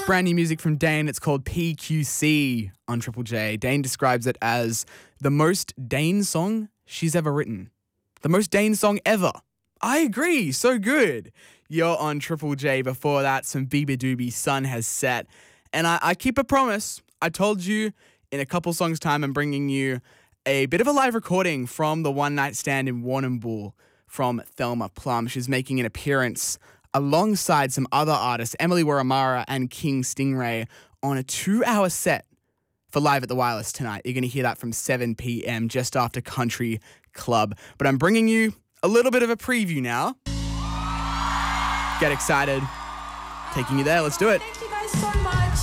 Brand new music from Dane. It's called PQC on Triple J. Dane describes it as the most Dane song she's ever written. The most Dane song ever. I agree. So good. You're on Triple J. Before that, some Biba Doobie, Sun Has Set. And I keep a promise. I told you in a couple songs' time I'm bringing you a bit of a live recording from the One Night Stand in Warrnambool from Thelma Plum. She's making an appearance alongside some other artists, Emily Waramara and King Stingray, on a 2-hour set for Live at the Wireless tonight. You're going to hear that from 7 p.m. just after Country Club. But I'm bringing you a little bit of a preview now. Get excited. Taking you there. Let's do it. Thank you guys so much.